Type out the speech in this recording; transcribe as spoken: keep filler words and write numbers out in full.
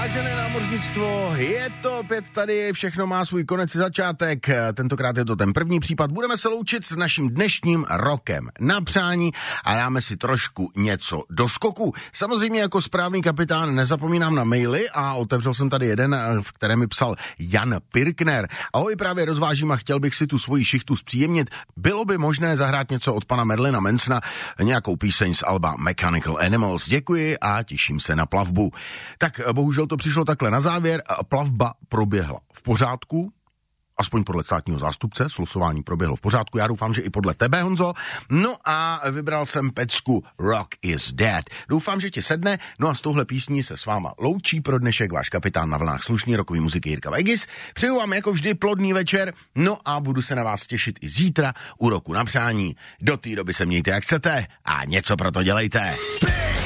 Vážené námořnictvo, je to opět tady, všechno má svůj konec i začátek, tentokrát je to ten první případ. Budeme se loučit s naším dnešním rokem na přání a dáme si trošku něco do skoku. Samozřejmě jako správný kapitán nezapomínám na maily a otevřel jsem tady jeden, v kterém mi psal Jan Pirkner. Ahoj, právě rozvážím a chtěl bych si tu svoji šichtu zpříjemnit. Bylo by možné zahrát něco od pana Merlina Mansona, nějakou píseň z alba Mechanical Animals. Děkuji a těším se na plavbu. Tak bohužel to přišlo takhle na závěr. Plavba proběhla v pořádku, aspoň podle státního zástupce, slosování proběhlo v pořádku, já doufám, že i podle tebe, Honzo. No a vybral jsem pecku Rock is Dead. Doufám, že ti sedne, no a s touhle písní se s váma loučí pro dnešek váš kapitán na vlnách slušný rokový muziky Jirka Vegas. Přeju vám jako vždy plodný večer, no a budu se na vás těšit i zítra u Roku na přání. Do té doby se mějte jak chcete a něco pro to dělejte.